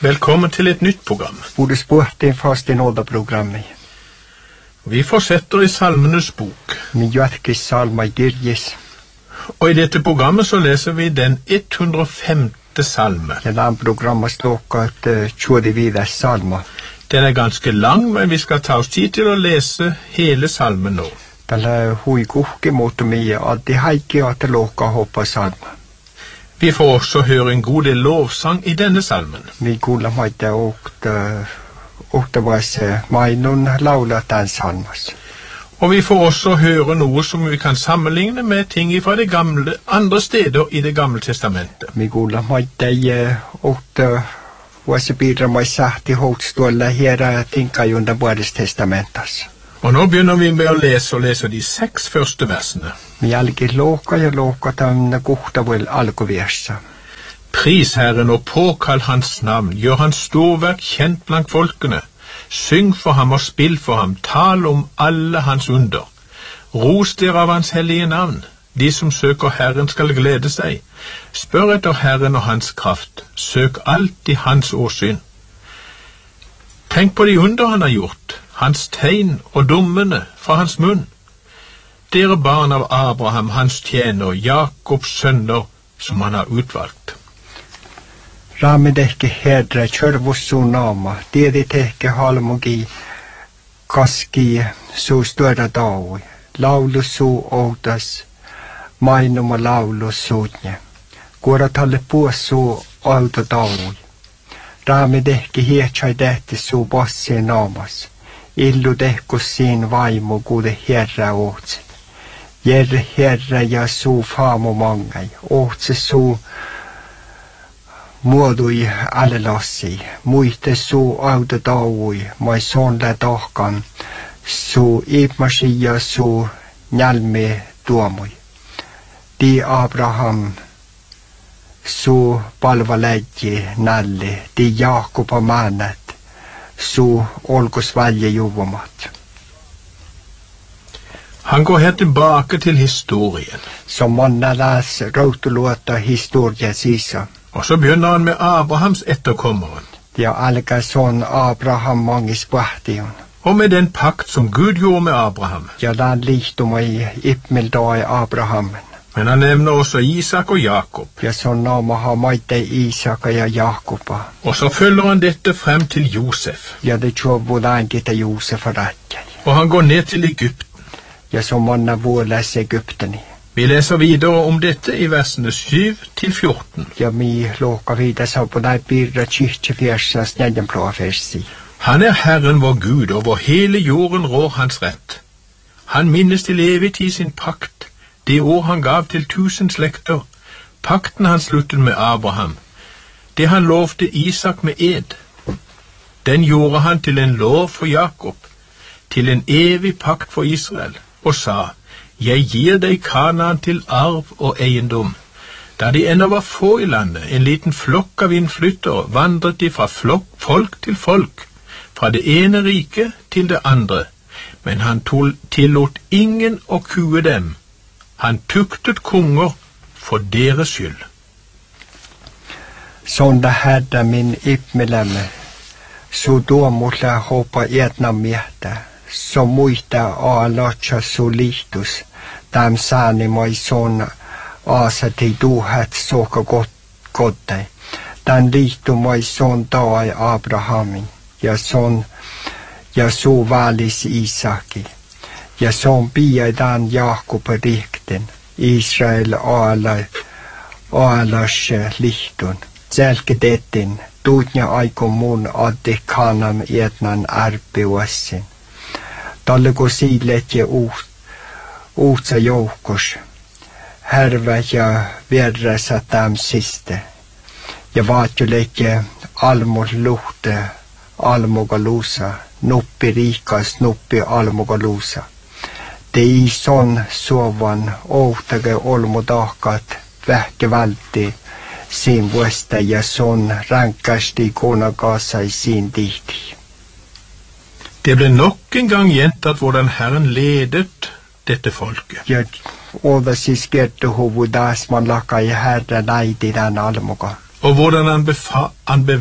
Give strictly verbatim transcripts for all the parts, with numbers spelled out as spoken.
Velkommen til et nytt program. Hvor du spurte fast i nådeprogrammet. Vi fortsetter i Salmenes bok. Min hjerke salma i dyrjes. Og i dette programmet så leser vi den hundre og femte salme. I dette programmet står at uh, kjører videre salma. Den er ganske lang, men vi skal ta oss tid til å lese hele salmen nå. Den er hui gokke mot mye, at det har ikke at det låka hoppa salma. Vi får også høre en god del lovsang i denne salmen. Vi kuulla maita okta okta vase mainun laula den salmas. Og vi får også høre noe som vi kan sammenligne med ting fra det gamle, andre steder i det gamle testamentet. Vi kuulla maita okta vase bidra mai sahti hotstolla her tinka i under Bådes testamentas. Og nå begynner vi med å lese og lese de seks første versene. Vi alger låka ja låka den gokta vel algoversa. Pris Herren og påkall hans navn, gjør hans storverk kjent blant folkene. Syng for ham og spill for ham, tal om alle hans under. Ros dere av hans hellige navn, de som søker Herren skal glede seg. Spør etter Herren og hans kraft, søk alltid hans åsyn. Tenk på de under han har gjort, hans tegn og dommene fra hans munn. Dere barn av Abraham, hans tjener, Jakobs sønner, som han har utvalgt. Ramedekke hedre, kjørvossunama, dere tekke halmogi, kaski, så større daui, laulu så ådas, mainum og laulu sodne, går at alle på så åda daui. Ramedekke hetjai dette så basse namas, illu dekko sin vaimo gode herra åtset. Jerre herra ja så famo mangai, åtse så muodui alle lassi, muite så auda daui, mai sonla dakan, så ipmasia så njalme duomui. Di Abraham, så palvaleggi nalli, di Jakob og manet, så olgos valje jovomat. Han går her tilbake til historien. Som manna las rautulåta historia sisa. Og så begynner han med Abrahams etterkommeren. Det er alga sånn Abraham mange spahtion. Og med den pakt som Gud gjorde med Abraham. Ja, den likte meg ippmelda i Abraham. Men han nevner også Isak og Jakob. Ja, sånn nama har meite Isak og Jakob. Og så følger han dette frem til Josef. Ja, det tror hvordan gita Josef er rett. Og han går ned til Egypten. Ja, som man har vært lest Egypten i. Vi leser videre om dette i versene syv til fjorten. Ja, vi låker videre så på deg byrre kyrkjefjersa sneddenplåfersi. Han er Herren vår Gud, over hele jorden rår hans rett. Han minnes til evig tid sin pakt, det år han gav til tusen slekter, pakten han sluttet med Abraham, det han lovte Isak med ed. Den gjorde han til en lov for Jakob, til en evig pakt for Israel, og sa, jeg gir deg Kanaan til arv og eiendom. Da de ennå var få i landet, en liten flokk av innflyttere, vandret de fra flokk, folk til folk, fra det ene riket til det andre, men han tillot ingen å kue dem. Han tuktet konger for deres skyld. Sånn det hadde min ippmedlemme, så da måtte jeg håpe etna mjete, så måtte alacha så litus, dem sani mai sånn asa til du hatt såka godt deg. Den litu mai sånn da i Abrahami, ja sånn, ja så valis Isaki. Ja sånn bia den Jakob og rikten, Israel ala, alas lihtun. Selke detin, tutnya aikommun adde kanam etnan arpe uassin. Talle ko siiletje uut, uutsa joukos. Härvä ja vierrässä täm siste. Ja vaatjuletje almos luhte, almoga luusa, nuppi riikas, nuppi almoga luusa. Det i sån sovan ohtage olmo tahkat vähke välti sin vuosta ja sån rankasti kona kasa i sin dihti. Det ble nok en gang gjentatt hvordan Herren ledet dette folket. Ja, oda siis kertohuvu taas man laka i Herren äiti den almoga. Og hvordan han, befa, han be,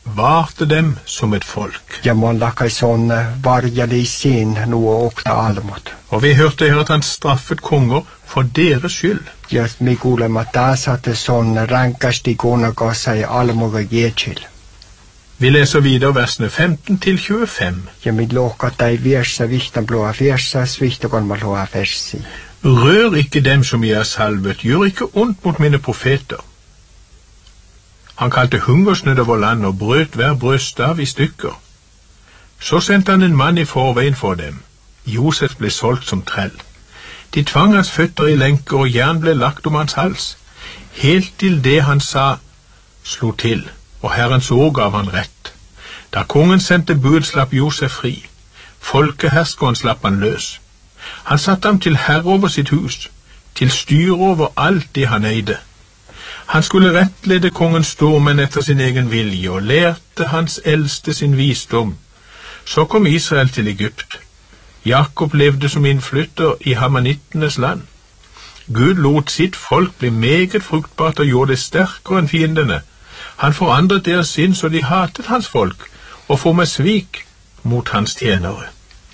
varte dem som et folk. Ja man lakkai sån varjali sin noe okta almot. Og vi hørte her at han straffet konger for deres skyld. Ja me kuulemme taas, että sån rankasti kuningas ei almoga gietsil. Vi leser videre versene femten til tjuefem. Ja me lohkat ei viersa vihtan blåa viersas vihtakon ma loa versi. Rør ikke dem som jeg har salvet, gjør ikke ondt mot mine profeter. Han kalte hungersnød over land og brøt hver brødstav i stykker. Så sendte han en mann i forveien for dem. Josef ble solgt som trell. De tvang hans føtter i lenker, og jern ble lagt om hans hals, helt til det han sa slo til, og Herrens ord gav han rett. Da kongen sendte bud, slapp Josef fri. Folkeherskeren slapp han løs. Han satte ham til herre over sitt hus, til styre over alt det han eide. Han skulle rettlede kongens stormenn etter sin egen vilje, og lærte hans eldste sin visdom. Så kom Israel til Egypt. Jakob levde som innflytter i Hamanittenes land. Gud lot sitt folk bli meget fruktbart og gjorde det sterkere enn fiendene. Han forandret deres sinn så de hatet hans folk, og for med svik mot hans tjenere.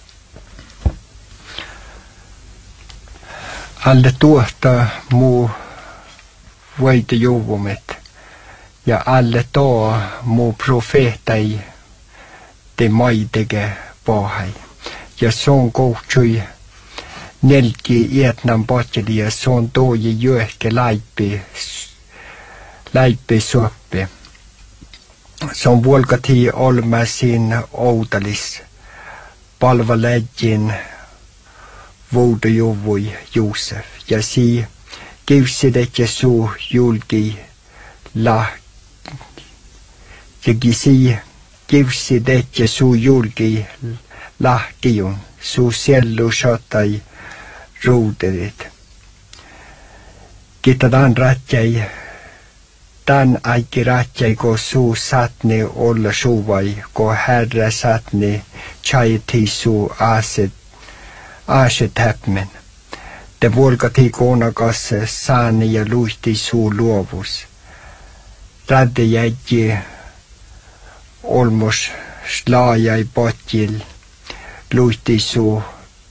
Alle tuota muu voite juvumit, ja alle toa muu profeetai te maidege pahai. Ja son kohtui nelki ietnan potjeli, ja son toji jõhke laipi, laipi suoppi. Son vuolkati olmäsin oudalis, palvaläjin vuodojuvui Josef, ja si kivsidet ja suu julgi lah, ja si kivsidet ja suu julgi lahkiun, suu siellu shotai ruuderit. Kita tämän rätjäi, tämän aiki rätjäi, ko suu satni olla suvai, ko herra satni chaiti suu aset, aset häpmen. Te vuolkati kuningas saani ja luihti suu luovus. Rädde jäi olmus slaajai potjil, luihti suu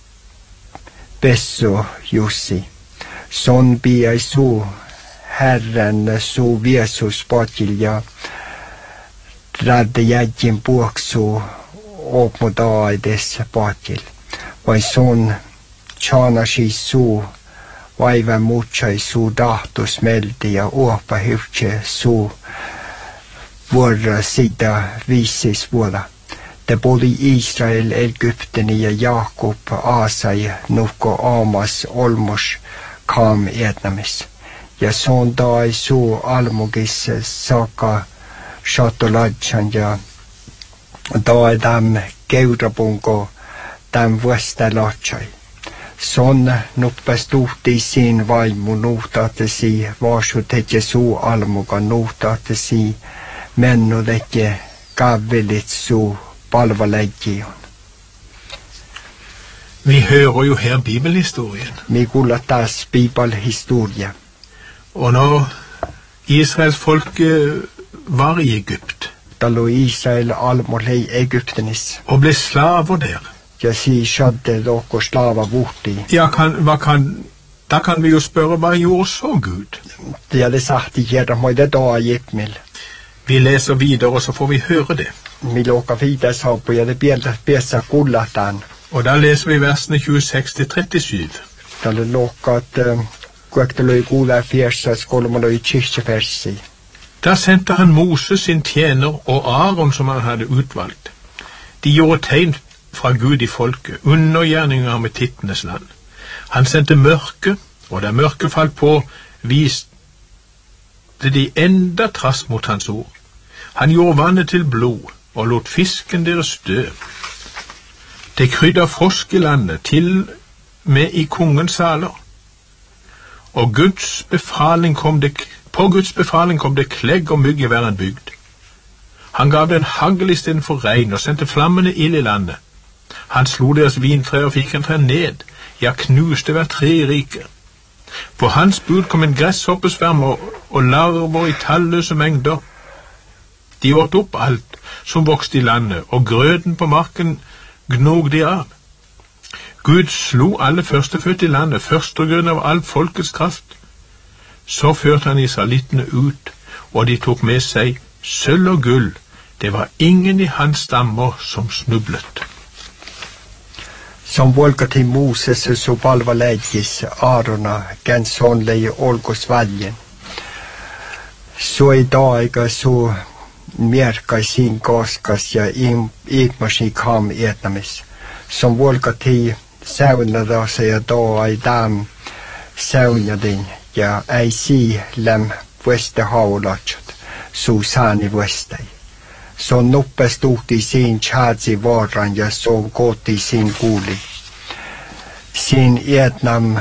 pessu Jussi. Son piai suu herran suu viesus potjil, ja rädde jäjin puoksu opmudaaides potjil. Vai son tjanasi suu vaiva mutsai suu tahtus meldi, ja uopa hyvtse suu vuorra sitä viisis vuoda. Te poli Israel Egypteni ja Jakob aasai nuhko aamas olmus kaam Vietnamis. Ja son taai suu almugis saka shatoladjan, ja taai täm keurapunko täm vuosta lahtsai. Son nuppas tuhti siin vaimu nuhtaatesi, vaasutetje suu almuga nuhtaatesi, mennudetje kavvelit suu palvaläjion. Vi hører jo her bibelhistorien. Vi kuulla taas bibelhistoria. Og når Israels folk var i Egypt, da lå Israel almolei Egyptenis, og ble slaver der, ja si skjedde dere slava borti. Ja, kan, hva kan, da kan vi jo spørre, hva gjorde så Gud? Det hadde sagt i kjære, må det da gikmil. Vi leser videre, og så får vi høre det. Vi låker videre så på, ja det bjeldet besa kullatan. Og da leser vi versene tjueseks til trettisju. Da det låket, uh, kuekte løy gula fjersa, skulle man løy kyrkjefersi. Da sendte han Moses sin tjener og Aaron som han hadde utvalgt. De gjorde tegn fra Gud i folket, undergjerninger med tittenes land. Han sendte mørke, og da mørket falt på, viste de enda trass mot hans ord. Han gjorde vannet til blod, og lot fisken deres dø. Det krydde frosk i landet, til med i kongens saler. Og Guds befaling kom det, på Guds befaling kom det klegg og mygg i hver en bygd. Han gav den hagl i stedet for regn, og sendte flammende ild i landet. Han slo deres vintre og fikentre ned, ja knuste hver tre i riket. På hans bud kom en gresshoppesverm og, og larver i talløse mengder. De åt opp alt, som vokste i landet, og grøden på marken gnog de av. Gud slo alle førstefødte i landet, første grunn av all folkets kraft. Så førte han israelittene ut, og de tok med seg sølv og gull. Det var ingen i hans stammer som snublet. Som volka till Moses så palva lägis Arona gänshonleje olkos valjen. Så idag är så märka sin gaskas ja iipmasi kam etnamis. Som volka till saunada sig då i dam saunadin ja ei si läm vueste haulachat så sani vuestei. Så nuppe stod i sin tjadsi varan ja så gått i sin kuuli. Sin etnam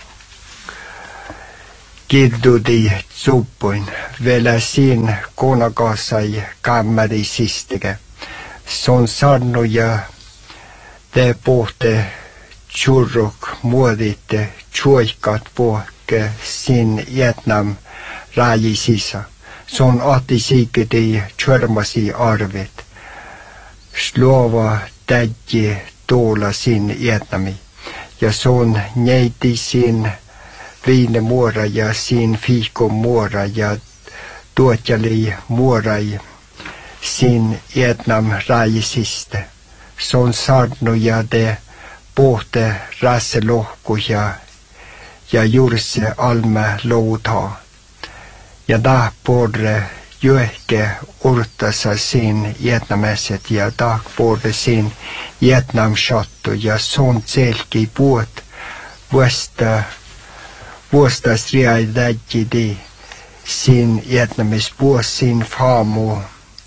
giddudi tsuppuin, vielä sin konakasai kammari sistike. Son sarnu ja te pohte tjurruk muoditte tjuikat pohke sin etnam raji sisa. Son ati siiketi tjörmasi arvet. Slova tädji tuola sin etnami. Ja son neiti sin viinemuora ja sin fiikomuora ja tuotjali muorai sin etnam raisiste. Son sarnu ja de pohte rasselohku ja, ja jurse alme louta. Ja tahpore jyhke urtasa sin etnamäset ja tahpore sin etnamshattu ja son selki puot vuosta vuostas riai lägidi sin etnamis puos sin faamu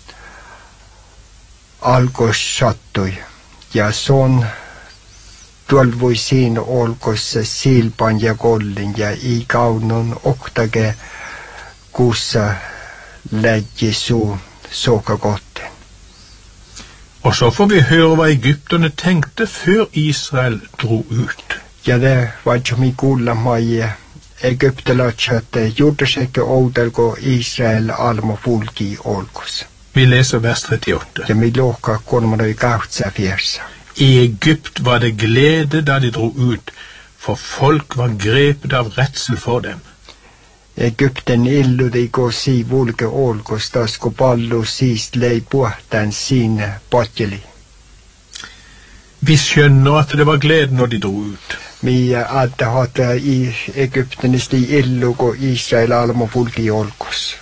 alkos ja son tulvui sin olkossa silpan ja kollin ja i kaunun oktage kuussa läggi su såkagotten. Og så får vi høre hva egypterne tenkte før Israel dro ut. Ja det var jo mi kuulla mai egyptalatsat juudesekke oudelko Israel almo fulki olkos. Vi leser vers trettiåtte. Ja mi lohka kolmanoi kahtsa fiersa. I Egypt var det glede da de dro ut, for folk var grepet av redsel for dem. Egypten illudi ko si vulke olkos tasko pallu siist lei puhtan sin potjeli. Vi skjønner at det var glede når de dro ut. Mi adda hata i Egypten sti illu ko Israel almo fulki olkos.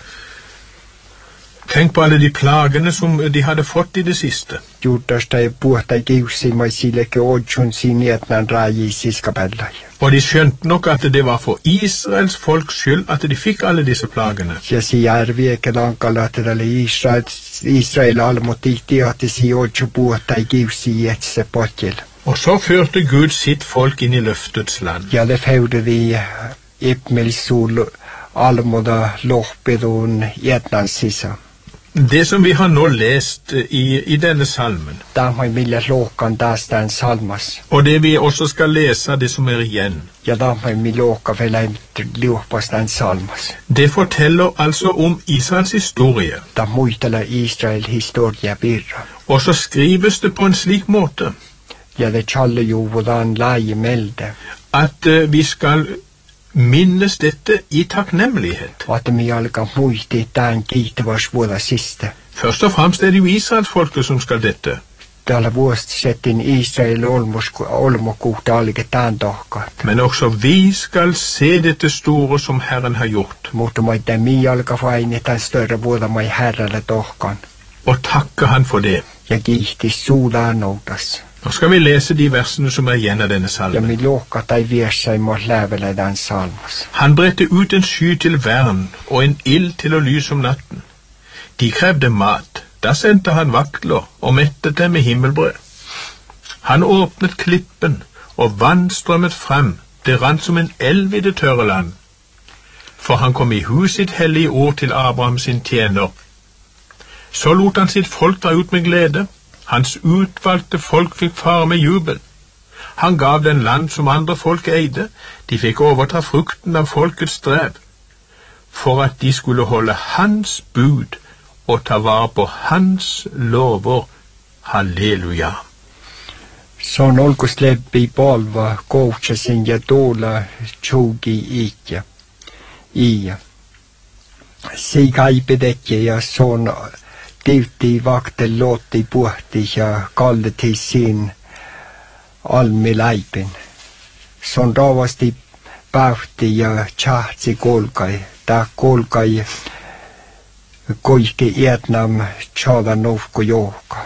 Tenk på alle de plagene som de hadde fått i det siste. Juutasta ei puhta kiusi mai sileke odjun sin etnan raji siskapellai. Og de skjønte nok at det var for Israels folks skyld at de fikk alle disse plagene. Ja si järvieke lankalla at tälle Israel, Israel almo tihti at si odju puhta kiusi etse potjel. Og så førte Gud sitt folk inn i løftets land. Ja det feude vi ipmelsul almoda lohpidun etnan sisa. Det som vi har nå lest i, i denne salmen, Tämä ei millä lohkan tästä salmas. og det vi også skal lese, det som er igjen, Ja tämä ei millä lohka vielä liuhpastaan salmas. det forteller altså om Israels historie. Tämä muistella Israel historia virra. Og så skrives det på en slik måte Ja det challe juvudan laji melde. at uh, vi skal minnes dette i takknemlighet. Att mi alkaa muistii tämän kiittäväs vuoda siste. Først og fremst er det jo Israelsfolket som skal dette. Täällä vuosta settin Israel olmokuhta alike tämän tohkat. Men også vi skal se dette store som Herren har gjort, Mutta mä että mi alkaa vain tämän större vuoda mai herralle tohkan. og takke Han for det. Ja kiihti suudaan noutas. Nå skal vi lese de versene som er igjen av denne Ja salmen. mi lohka tai viessä ei mua lävele tämän salmas. Han bredte ut en sky til vern og en ild til å lyse om natten. De krevde mat. Da sendte han vaktler og mettet dem med himmelbrød. Han åpnet klippen, og vann strømmet frem. Det rant som en elv i det tørre land. For han kom i hus sitt hellige ord til Abraham sin tjener. Så lot han sitt folk dra ut med glede. Hans utvalgte folk fikk fare med jubel. Han gav den land som andre folk eide. De fikk overta frukten av folkets strev, for at de skulle holde hans bud og ta vare på hans lover. Halleluja. Son olkos lebbi palva koutsasin ja tuolla tjugi ikä. Iä. Si kaipedekki ja son tivti vaktel lootti puhti ja kalleti siin almi läipin. Son ravasti pähti ja tjahtsi kolkai. Tää kolkai koikki Vietnam tjada novko johka.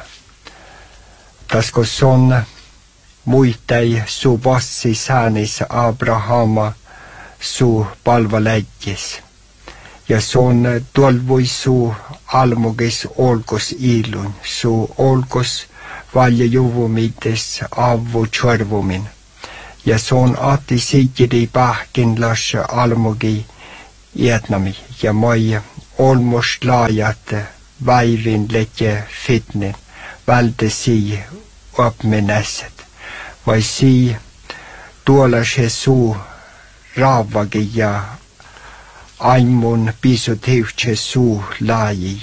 Tasko son muitai su vassi säänis Abrahama su palvaläikis. Ja son tolvui su almugis olkos ilun, su olkos valja juvumites avvu tjörvumin. Ja son ati sikiri pähkin las almugi Vietnami ja moi olmos laajat väivin leke fitnin, välde si opmenäset. Vai si tuolla se su raavagi ja aimun pisut hiuhtse su laaji.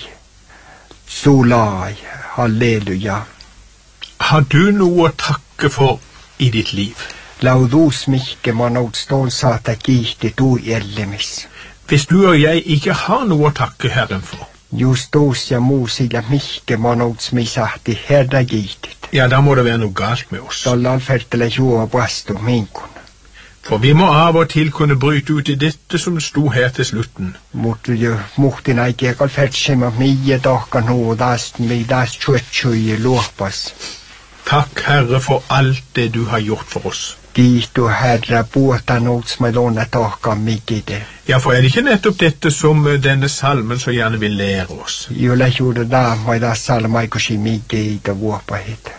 Su laaj, halleluja. Har du noe å takke for i ditt liv? Laudus mihke man outstånd sata kihti tu ellemis. Hvis du og jeg ikke har noe å takke Herren for, just dos ja muusilla mihke man outsmisahti herra kiihtit. ja, da må det være noe galt med oss. Tolla alfertele juo vastu minkun. For vi må av og til kunne bryte ut i dette som sto her til slutten. Mutta jo muhtin aikia kalfertsema mie tahkan huu taast mi taast tjuetsui luopas. Takk, Herre, for alt det du har gjort for oss. Kiihtu herra puhutaan outsmailona tahkan mikide. Ja, for er det ikke nettopp dette som denne salmen så gjerne vil lære oss? Jolla juuri daamai taas salmaikusi mikide vuopahit.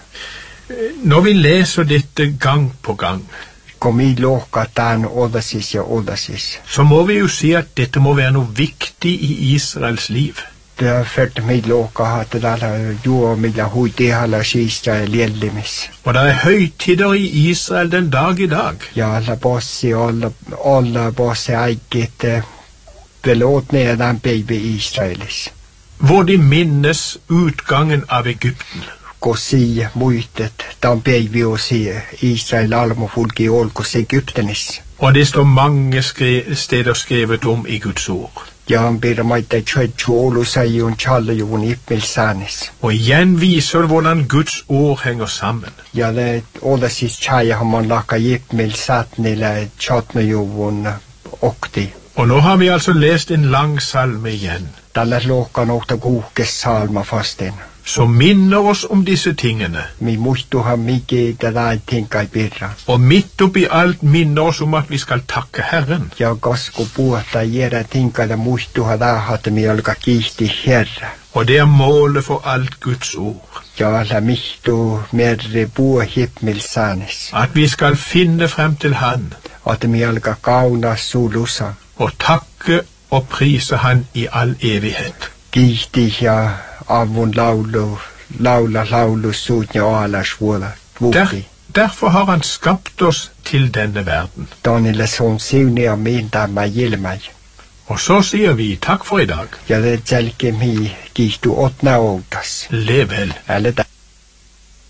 Når vi leser dette gang på gang, kun mi lohkataan odasis ja odasis, så må vi jo si at dette må være noe viktig i Israels liv. Det har ført mi lohkahat tällä juo millä huitihalla Israel jellimis. Og det er høytider i Israel den dag i dag. Ja alla bossi alla alla bossi aikit velåt nedan baby Israelis. Hvor de minnes utgangen av Egypten. Kosi muistet tämän baby osi Israel almofulki olkos Egyptenis. Og det står mange skre steder skrevet om i Guds ord. Ja han ber om at det tjøtju olusajun tjallajun ippmilsanis. Og igjen viser hvordan Guds ord henger sammen. Ja det olasis tjaja har man laka ippmilsatnille tjatnajuvun okti. Og nå har vi altså lest en lang salme igjen. Tällä lohkan ohta kuhkes salma fasten. Som minner oss om disse tingene. Mi muistuhan miki tätä tinkai pirra. Og midt oppi alt minner oss om at vi skal takke Herren. Ja kasku puhta jera tinkailla muistuhan tähän, mi alka kiihti herra. Og det er målet for alt Guds ord. Ja alla mihtu merre puha hippmilsanis. At vi skal finne frem til Han. At mi alka kauna sulusa. Og takke og prise Han i all evighet. Kiihti ja avun laulu, laula laulu suutja alas vuola. Der, derfor har Han skapt oss til denne verden. Tonille son siunia miintaama ilmai. Og så sier vi takk for i dag. Ja det selke mi kiihtu otna outas. Lev vel. Älä